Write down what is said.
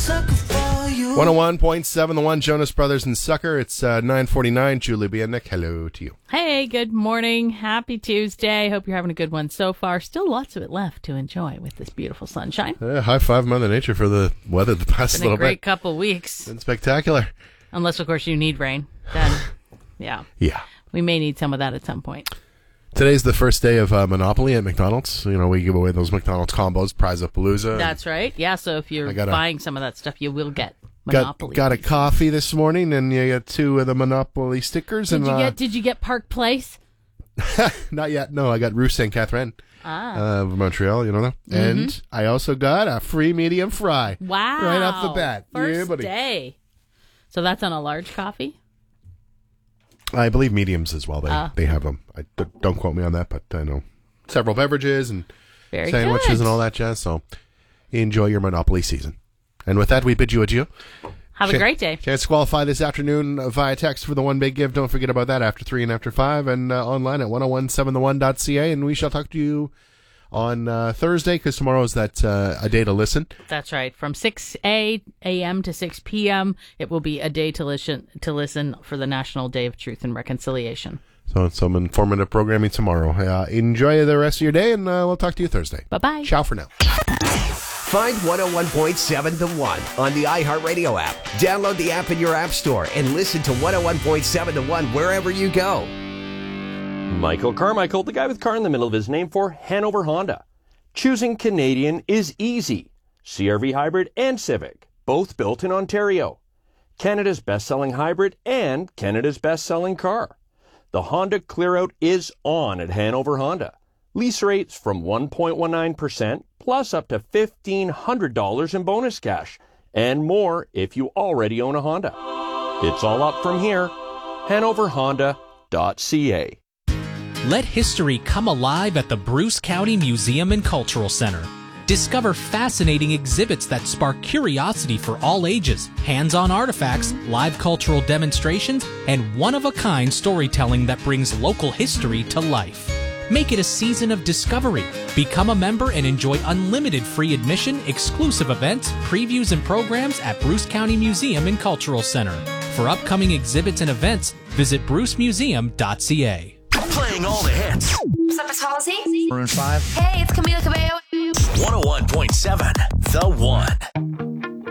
sucker for you. 101.7 The One, Jonas Brothers and Sucker. It's 9:49. Julie B. and Nick, hello to you. Hey, good morning. Happy Tuesday. Hope you're having a good one so far. Still lots of it left to enjoy with this beautiful sunshine. High five Mother Nature for the weather the past Been little a great bit. couple weeks. Been spectacular. Unless, of course, you need rain. Then, yeah. Yeah. We may need some of that at some point. Today's the first day of Monopoly at McDonald's. You know, we give away those McDonald's combos, Prize of Palooza. That's right. Yeah, so if you're buying some of that stuff, you will get Monopoly. Got a coffee this morning, and you got 2 of the Monopoly stickers. Did you get Park Place? Not yet. No, I got Rue St. Catherine of Montreal, you know that. Mm-hmm. And I also got a free medium fry. Wow. Right off the bat. First day. So that's on a large coffee? I believe mediums as well. They have them. Don't quote me on that, but I know several beverages and sandwiches and all that jazz. So enjoy your Monopoly season. And with that, we bid you adieu. Have a great day. Chance to qualify this afternoon via text for the One Big Give. Don't forget about that after 3 and after 5, and online at 1017thone.ca. And we shall talk to you on Thursday, because tomorrow is that a day to listen. That's right. From 6 a.m. to 6 p.m., it will be a day to listen for the National Day of Truth and Reconciliation. So it's some informative programming tomorrow. Enjoy the rest of your day, and we'll talk to you Thursday. Bye-bye. Ciao for now. Find 101.7 The One on the iHeartRadio app. Download the app in your app store and listen to 101.7 The One wherever you go. Michael Carmichael, the guy with car in the middle of his name, for Hanover Honda. Choosing Canadian is easy. CR-V Hybrid and Civic, both built in Ontario. Canada's best-selling hybrid and Canada's best-selling car. The Honda Clearout is on at Hanover Honda. Lease rates from 1.19% plus up to $1,500 in bonus cash, and more if you already own a Honda. It's all up from here. HanoverHonda.ca. Let history come alive at the Bruce County Museum and Cultural Center. Discover fascinating exhibits that spark curiosity for all ages, hands-on artifacts, live cultural demonstrations, and one-of-a-kind storytelling that brings local history to life. Make it a season of discovery. Become a member and enjoy unlimited free admission, exclusive events, previews, and programs at Bruce County Museum and Cultural Center. For upcoming exhibits and events, visit brucemuseum.ca. Playing all the hits. What's up, it's Halsey? Maroon 5. Hey, it's Camila Cabello. 101.7 The One.